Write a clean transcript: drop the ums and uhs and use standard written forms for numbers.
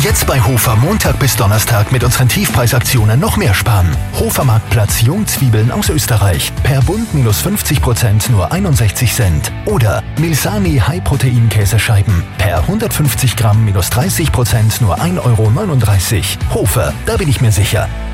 Jetzt bei Hofer Montag bis Donnerstag mit unseren Tiefpreisaktionen noch mehr sparen. Hofer Marktplatz Jungzwiebeln aus Österreich. Per Bund minus 50% nur 61 Cent. Oder Milsani High-Protein-Käsescheiben. Per 150 Gramm minus 30% nur 1,39 Euro. Hofer, da bin ich mir sicher.